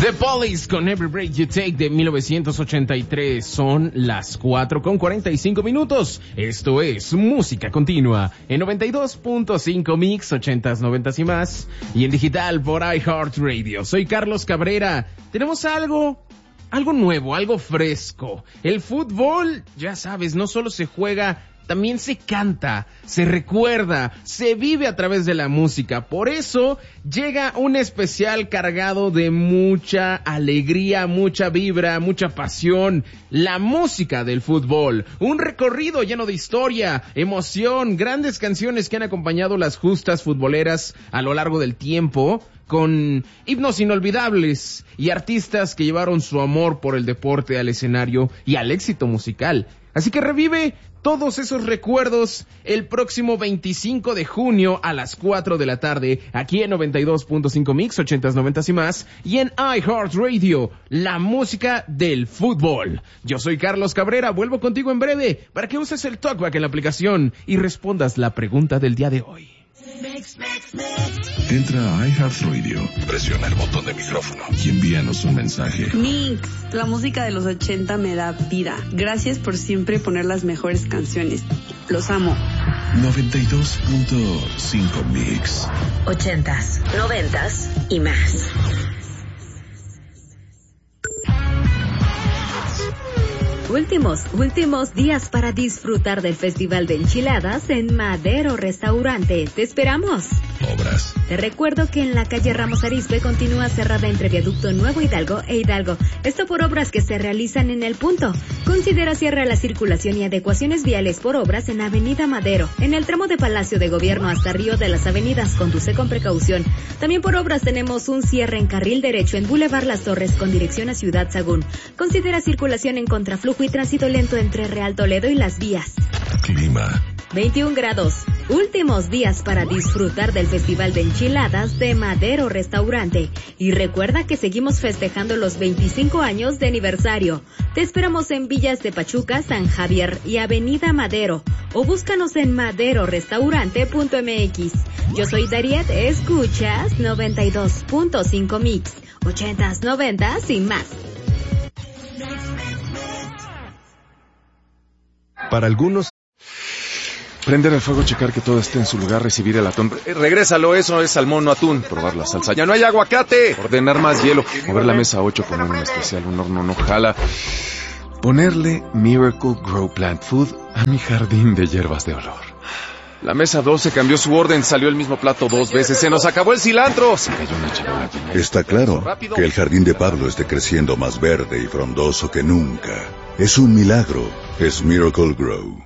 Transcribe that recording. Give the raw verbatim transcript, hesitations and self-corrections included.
The Police con Every Break You Take de mil novecientos ochenta y tres. Son las cuatro con cuarenta y cinco minutos. Esto es Música Continua en noventa y dos punto cinco Mix, ochentas, noventas y más. Y en digital por iHeartRadio. Soy Carlos Cabrera. Tenemos algo... Algo nuevo, algo fresco. El fútbol, ya sabes, no solo se juega, también se canta, se recuerda, se vive a través de la música. Por eso llega un especial cargado de mucha alegría, mucha vibra, mucha pasión. La música del fútbol. Un recorrido lleno de historia, emoción, grandes canciones que han acompañado las justas futboleras a lo largo del tiempo, con himnos inolvidables y artistas que llevaron su amor por el deporte al escenario y al éxito musical. Así que revive todos esos recuerdos el próximo veinticinco de junio a las cuatro de la tarde, aquí en noventa y dos punto cinco Mix, ochentas, noventas y más, y en iHeartRadio, la música del fútbol. Yo soy Carlos Cabrera, vuelvo contigo en breve para que uses el TalkBack en la aplicación y respondas la pregunta del día de hoy. Mix, mix, mix. Entra a iHeartRadio, presiona el botón de micrófono y envíanos un mensaje. Mix, la música de los ochenta me da vida. Gracias por siempre poner las mejores canciones. Los amo. noventa y dos punto cinco Mix. Ochentas, noventas y más. Últimos, últimos días para disfrutar del Festival de Enchiladas en Madero Restaurante. ¡Te esperamos! Obras. Te recuerdo que en la calle Ramos Arizpe continúa cerrada entre Viaducto Nuevo Hidalgo e Hidalgo. Esto por obras que se realizan en el punto. Considera cierre a la circulación y adecuaciones viales por obras en Avenida Madero. En el tramo de Palacio de Gobierno hasta Río de las Avenidas, conduce con precaución. También por obras tenemos un cierre en carril derecho en Boulevard Las Torres con dirección a Ciudad Sagún. Considera circulación en contraflujo y tránsito lento entre Real Toledo y Las Vías. Clima. veintiún grados. Últimos días para disfrutar del Festival de Enchiladas de Madero Restaurante. Y recuerda que seguimos festejando los veinticinco años de aniversario. Te esperamos en Villas de Pachuca, San Javier y Avenida Madero. O búscanos en madero restaurante punto m x. Yo soy Dariet, escuchas noventa y dos punto cinco Mix. Ochentas, noventas y más. Para algunos, prender el fuego, checar que todo esté en su lugar, recibir el atún. Eh, regrésalo, eso es salmón, no atún. Probar la salsa. ¡Ya no hay aguacate! Ordenar más hielo. Mover la mesa ocho, poner un especial, un horno no jala. Ponerle Miracle Grow Plant Food a mi jardín de hierbas de olor. La mesa doce cambió su orden, salió el mismo plato dos veces. ¡Se nos acabó el cilantro! Se cayó una charola. Está claro que el jardín de Pablo esté creciendo más verde y frondoso que nunca. Es un milagro. Es Miracle Grow.